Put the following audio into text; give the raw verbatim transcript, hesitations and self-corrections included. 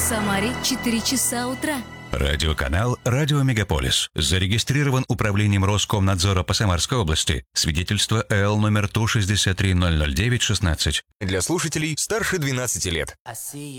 Самаре четыре часа утра. Радиоканал «Радио Мегаполис». Зарегистрирован управлением Роскомнадзора по Самарской области. Свидетельство эл номер ту шестьдесят три ноль ноль девять шестнадцать. Для слушателей старше двенадцати лет.